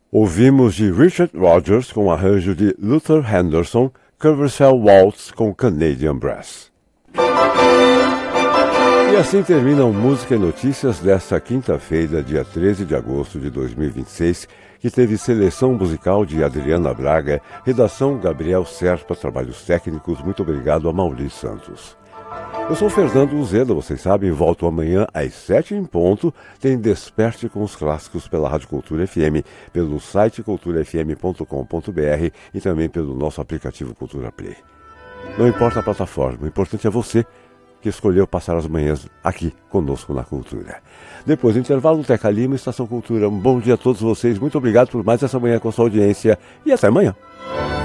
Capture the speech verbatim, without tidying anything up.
Ouvimos de Richard Rodgers com arranjo de Luther Henderson, Curvesell Waltz com Canadian Brass. E assim terminam Música e Notícias desta quinta-feira, dia treze de agosto de dois mil e vinte e seis, que teve seleção musical de Adriana Braga, redação Gabriel Serpa, trabalhos técnicos. Muito obrigado a Maurício Santos. Eu sou Fernando Uzeda, vocês sabem, volto amanhã às sete em ponto. Tem Desperte com os Clássicos pela Rádio Cultura F M, pelo site cultura f m ponto com ponto b r e também pelo nosso aplicativo Cultura Play. Não importa a plataforma, o importante é você que escolheu passar as manhãs aqui conosco na Cultura. Depois do intervalo, Teca Lima, Estação Cultura. Um bom dia a todos vocês, muito obrigado por mais essa manhã com a sua audiência e até amanhã.